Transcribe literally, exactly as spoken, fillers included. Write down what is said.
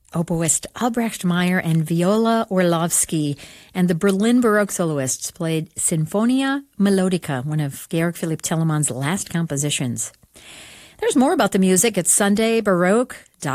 Oboist Albrecht Meyer and Viola Orlovsky and the Berlin Baroque soloists played Sinfonia Melodica, one of Georg Philipp Telemann's last compositions. There's more about the music at Sunday Baroque dot